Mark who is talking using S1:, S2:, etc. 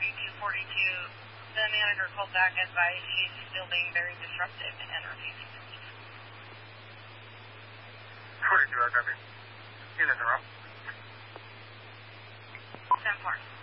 S1: 4242. The manager called back and advised she's still being very disruptive and refusing to leave.
S2: 42, I copy. Unit in the room.
S1: 10-4.